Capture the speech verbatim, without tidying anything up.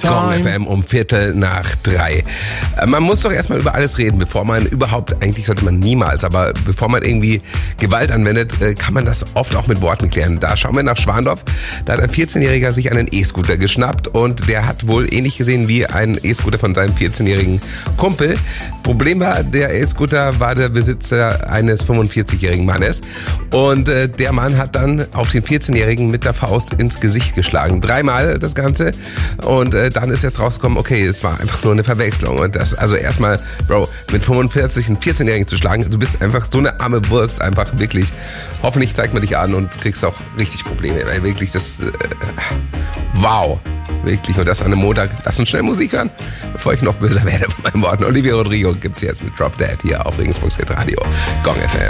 Gong F M um Viertel nach drei. Man muss doch erstmal über alles reden, bevor man überhaupt, eigentlich sollte man niemals, aber bevor man irgendwie Gewalt anwendet, kann man das oft auch mit Worten klären. Da schauen wir nach Schwandorf. Da hat ein vierzehnjähriger sich einen E-Scooter geschnappt und der hat wohl ähnlich gesehen wie ein E-Scooter von seinem vierzehnjährigen Kumpel. Problem war, der E-Scooter war der Besitzer eines fünfundvierzigjährigen Mannes und äh, der Mann hat dann auf den vierzehnjährigen mit der Faust ins Gesicht geschlagen. Dreimal das Ganze und äh, dann ist jetzt rausgekommen, okay, es war einfach nur eine Verwechslung und das, also erstmal, Bro, mit fünfundvierzig einen vierzehnjährigen zu schlagen, du bist einfach so eine arme Wurst, einfach wirklich. Hoffentlich zeigt man dich an und kriegst auch richtig Probleme, weil wirklich das, äh, wow. Wirklich, und das an einem Montag. Lass uns schnell Musik hören, bevor ich noch böser werde von meinen Worten. Olivia Rodrigo gibt's jetzt mit Drop Dead hier auf Regensburgs Radio. Gong F M.